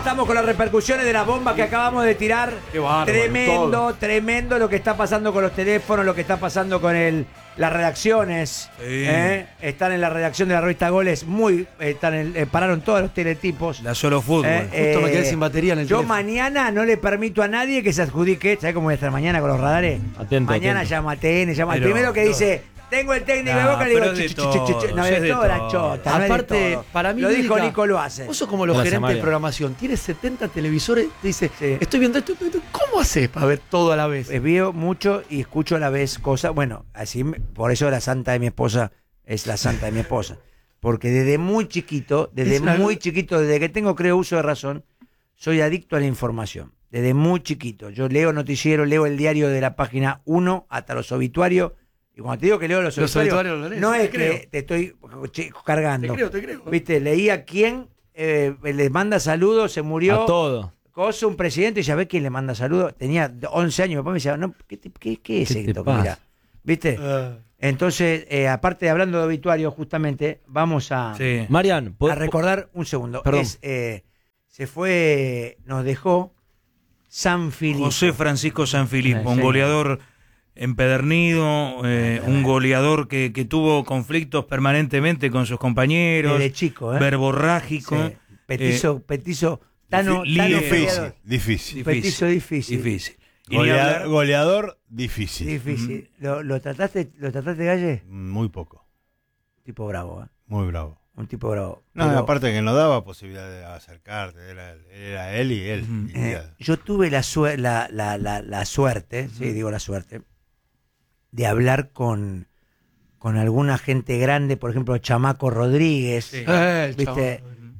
estamos con las repercusiones de las bombas que acabamos de tirar. Qué bárbaro, Tremendo, todo. tremendo lo que está pasando con los teléfonos, lo que está pasando con las redacciones. Sí. Están en la redacción de la revista Goles, pararon todos los teletipos. La Solo Fútbol. Justo me quedé sin batería en el Yo teléfono. mañana no le permito a nadie que se adjudique. ¿Sabes cómo voy a estar mañana con los radares? Atento, Mañana atento. llama a TN, llama al Pero, primero que no. dice: tengo el técnico de No, Boca, le digo, pero es de todos, no, es de de todo la todos. chota. no es de Aparte, todo. para mí lo dijo Lírica, Nico, lo hace. Vos sos como los Gracias, gerentes Mario. de programación. Tienes 70 televisores, te dice, Sí. estoy viendo esto. ¿Cómo haces para ver todo a la vez? Veo mucho y escucho a la vez cosas. Bueno, por eso la santa de mi esposa es la santa de mi esposa. Porque desde muy chiquito, desde que tengo, creo, uso de razón, soy adicto a la información. Desde muy chiquito. Yo leo noticiero, leo el diario de la página 1 hasta los obituarios. Y cuando te digo que leo los obituarios, lo lees, no te es creo. que te estoy cargando. Te creo. Viste, leía quién le manda saludos, se murió. A todo. Cosa, un presidente, y ya ves quién le manda saludos. Tenía 11 años, mi papá me decía, no, ¿qué es ¿Qué te esto? pasa? Mira, ¿viste? Entonces, aparte de hablando de obituarios, justamente, vamos a Sí. Marian, a recordar un segundo. Perdón. Se fue, nos dejó San Filipo. José Francisco Sanfilippo, un Sí. goleador empedernido, un goleador que tuvo conflictos permanentemente con sus compañeros, Desde chico, verborrágico, Sí. Petizo, Tano Difícil, Difícil. Petizo difícil. Y ni hablar- Goleador, difícil. Difícil. ¿Lo trataste, Galle? Muy poco. Tipo bravo, ¿eh? Muy bravo. Un tipo bravo. No, Pero, aparte que no daba posibilidad de acercarte. Era él y él. Ujú. Y ya. yo tuve la suerte, sí, digo la suerte, de hablar con alguna gente grande, por ejemplo, Chamaco Rodríguez, Sí. ¿viste?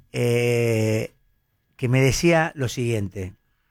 Que me decía lo siguiente: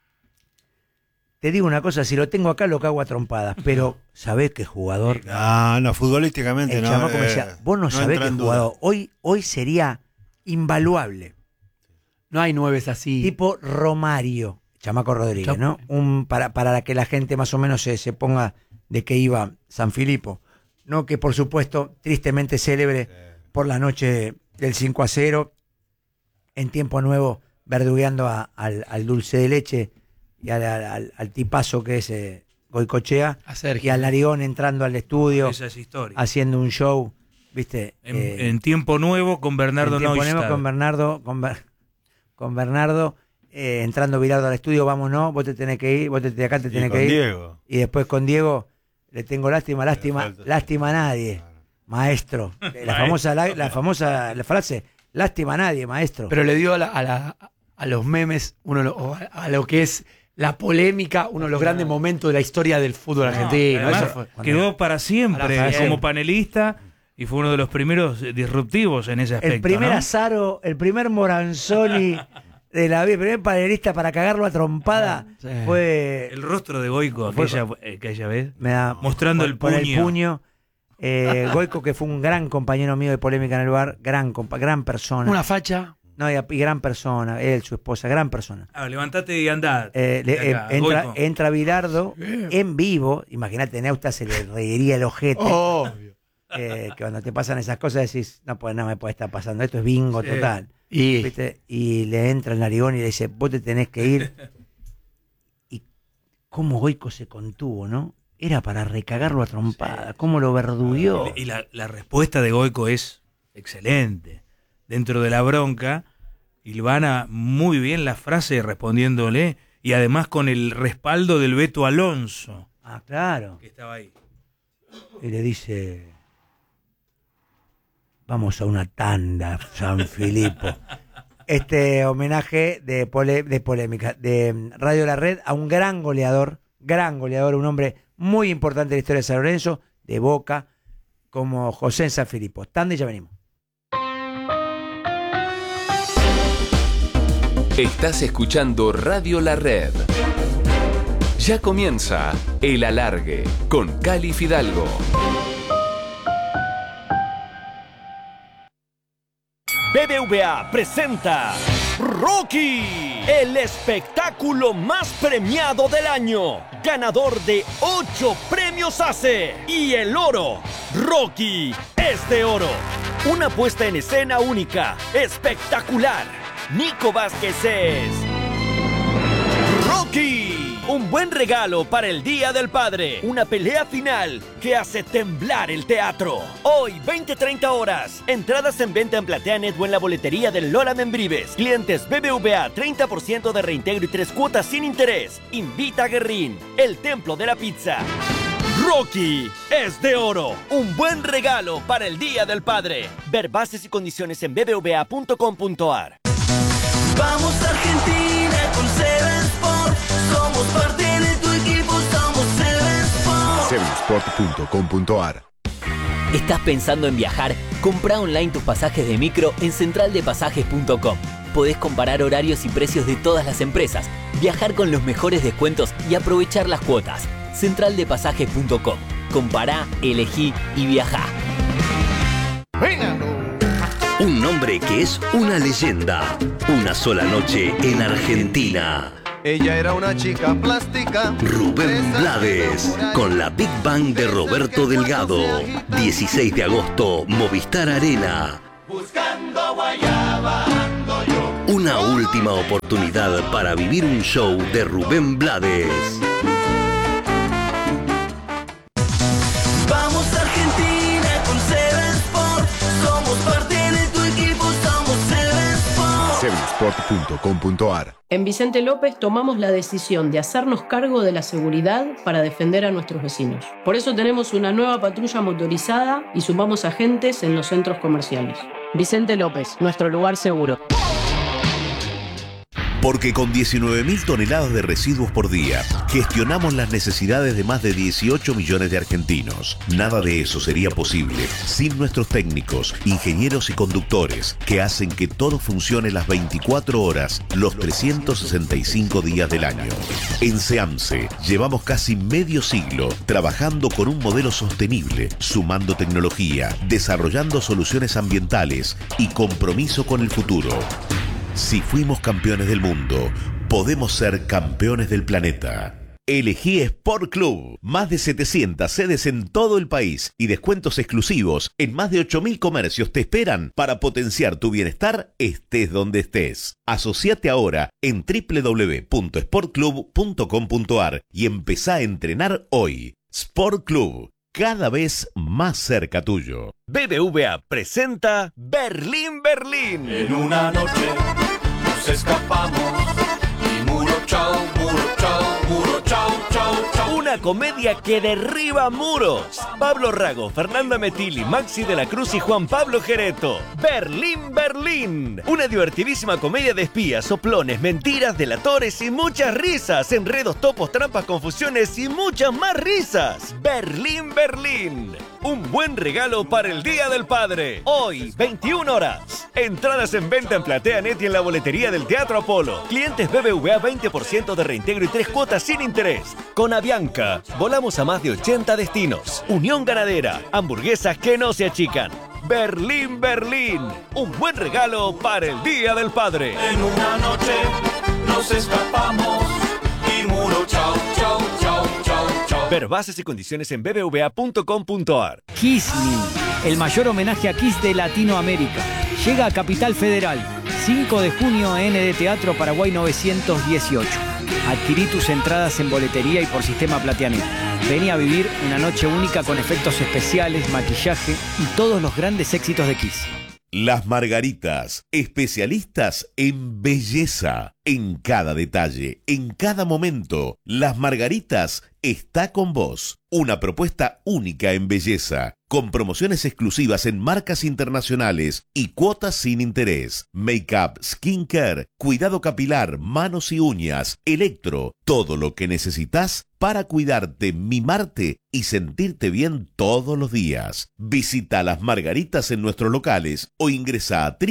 te digo una cosa, si lo tengo acá lo cago a trompadas, pero ¿sabés qué jugador? No, futbolísticamente El no. Chamaco me decía, vos no sabés entra qué en duda. jugador, hoy sería invaluable, No hay nueves así. tipo Romario, Chamaco Rodríguez, Chapo. ¿no? Para que la gente más o menos se ponga de qué iba San Filipo, ¿no? Que por supuesto, tristemente célebre por la noche del 5-0, en tiempo nuevo, verdugueando al dulce de leche y al tipazo que es Goicochea, A Sergio. y al Narigón entrando al estudio, Esa es historia. haciendo un show, ¿viste? En tiempo nuevo con Bernardo en tiempo Neustadt. nuevo con Bernardo, entrando Bilardo al estudio, vámonos, vos te tenés que ir, de acá te Y tenés con que ir. Diego. Y después con Diego, le tengo lástima falta- a nadie, maestro. La famosa frase, lástima a nadie, maestro. Pero le dio a los memes, a lo que es la polémica, uno de los grandes momentos de la historia del fútbol argentino. Además, Eso fue. quedó para siempre Para siempre. como panelista y fue uno de los primeros disruptivos en ese aspecto. el primer ¿no? Azaro, el primer Moranzoni de la vida, el primer panelista para cagarlo a trompada Sí. fue... El rostro de Goico aquella vez, me da, mostrando el con el puño. puño. Goico, que fue un gran compañero mío de polémica en el bar, gran persona. Una facha. No, y gran persona, él, su esposa, gran persona. Levantate y andá. Entra Bilardo en vivo, imagínate, Neusta se le reiría el ojete. Obvio. Que cuando te pasan esas cosas decís, no, pues no me puede estar pasando, esto es bingo Sí. total. Y ¿Viste? Y le entra el Narigón y le dice, vos te tenés que ir. Y cómo Goico se contuvo, ¿no? Era para recagarlo a trompada, cómo lo verdugueó. Y la respuesta de Goico es excelente. Dentro de la bronca, hilvana muy bien la frase respondiéndole y además con el respaldo del Beto Alonso, Ah, claro. que estaba ahí. Y le dice, vamos a una tanda, San Filipo. Este homenaje de polémica, de Radio La Red, a un gran goleador, un hombre muy importante en la historia de San Lorenzo, de Boca, como José San Filipo. Tanda y ya venimos. Estás escuchando Radio La Red. Ya comienza El Alargue con Cali Fidalgo. BBVA presenta Rocky, el espectáculo más premiado del año, ganador de 8 premios ACE y el oro. Rocky es de oro. Una puesta en escena única, espectacular. Nico Vázquez es Rocky. Un buen regalo para el Día del Padre. Una pelea final que hace temblar el teatro. Hoy, 20-30 horas. Entradas en venta en PlateaNet o en la boletería del Lola Membrives. Clientes BBVA, 30% de reintegro y 3 cuotas sin interés. Invita a Guerrín, el templo de la pizza. Rocky es de oro. Un buen regalo para el Día del Padre. Ver bases y condiciones en bbva.com.ar. Vamos Argentina con Seven Sport. Somos parte de tu equipo, somos Seven Sport. Sevensport.com.ar. ¿Estás pensando en viajar? Comprá online tus pasajes de micro en centraldepasajes.com. Podés comparar horarios y precios de todas las empresas, viajar con los mejores descuentos y aprovechar las cuotas. Centraldepasajes.com. Compará, elegí y viajá. Un nombre que es una leyenda. Una sola noche en Argentina. Ella era una chica plástica. Rubén Blades, con la Big Bang de Roberto Delgado. 16 de agosto, Movistar Arena. Buscando guayaba ando yo. Una última oportunidad para vivir un show de Rubén Blades. Vamos Argentina con Seven Sport. Somos parte de tu equipo, somos Seven Sport. Sevensport.com.ar. En Vicente López tomamos la decisión de hacernos cargo de la seguridad para defender a nuestros vecinos. Por eso tenemos una nueva patrulla motorizada y sumamos agentes en los centros comerciales. Vicente López, nuestro lugar seguro. Porque con 19.000 toneladas de residuos por día, gestionamos las necesidades de más de 18 millones de argentinos. Nada de eso sería posible sin nuestros técnicos, ingenieros y conductores, que hacen que todo funcione las 24 horas, los 365 días del año. En SEAMSE llevamos casi medio siglo trabajando con un modelo sostenible, sumando tecnología, desarrollando soluciones ambientales y compromiso con el futuro. Si fuimos campeones del mundo, podemos ser campeones del planeta. Elegí Sport Club. Más de 700 sedes en todo el país y descuentos exclusivos en más de 8.000 comercios te esperan para potenciar tu bienestar estés donde estés. Asociate ahora en www.sportclub.com.ar y empezá a entrenar hoy. Sport Club, cada vez más cerca tuyo. BBVA presenta Berlín, Berlín. En una noche nos escapamos y muro chao, chao, chao. Una comedia que derriba muros. Pablo Rago, Fernanda Metilli, Maxi de la Cruz y Juan Pablo Gereto. Berlín, Berlín. Una divertidísima comedia de espías, soplones, mentiras, delatores y muchas risas. Enredos, topos, trampas, confusiones y muchas más risas. Berlín, Berlín. Un buen regalo para el Día del Padre. Hoy, 21 horas. Entradas en venta en PlateaNet y en la boletería del Teatro Apolo. Clientes BBVA, 20% de reintegro y 3 cuotas sin interés. Con Avianca, volamos a más de 80 destinos. Unión Ganadera, hamburguesas que no se achican. Berlín, Berlín. Un buen regalo para el Día del Padre. En una noche nos escapamos y muro chao, chao, chao, chao, chao. Ver bases y condiciones en bbva.com.ar. Kiss Me, el mayor homenaje a Kiss de Latinoamérica. Llega a Capital Federal, 5 de junio en ND Teatro Paraguay 918. Adquirí tus entradas en boletería y por sistema PlateaNet. Vení a vivir una noche única con efectos especiales, maquillaje y todos los grandes éxitos de Kiss. Las Margaritas, especialistas en belleza, en cada detalle, en cada momento. Las Margaritas está con vos. Una propuesta única en belleza, con promociones exclusivas en marcas internacionales y cuotas sin interés. Make-up, skincare, cuidado capilar, manos y uñas, electro, todo lo que necesitas para cuidarte, mimarte y sentirte bien todos los días. Visita Las Margaritas en nuestros locales o ingresa a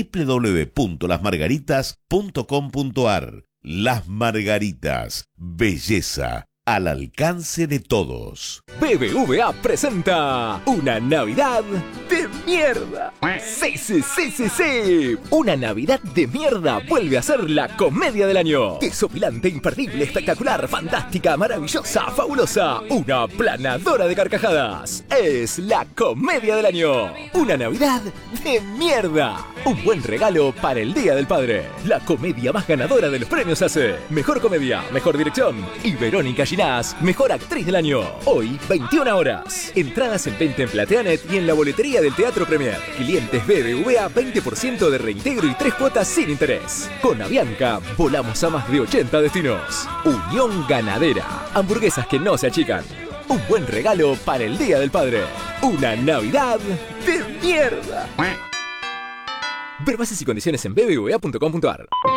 www.lasmargaritas.com.ar. Las Margaritas, belleza al alcance de todos. BBVA presenta una Navidad de mierda. Sí, sí, sí, sí, sí. Una Navidad de mierda vuelve a ser la comedia del año. Desopilante, imperdible, espectacular, fantástica, maravillosa, fabulosa. Una planadora de carcajadas. Es la comedia del año. Una Navidad de mierda. Un buen regalo para el Día del Padre. La comedia más ganadora de los premios ACE. Mejor comedia, mejor dirección. Y Verónica Ginás, mejor actriz del año. Hoy, 21 horas. Entradas en venta en Plateanet y en la boletería del Teatro Premier. Clientes BBVA, 20% de reintegro y 3 cuotas sin interés. Con Avianca, volamos a más de 80 destinos. Unión Ganadera. Hamburguesas que no se achican. Un buen regalo para el Día del Padre. Una Navidad de mierda. Ver bases y condiciones en bbva.com.ar.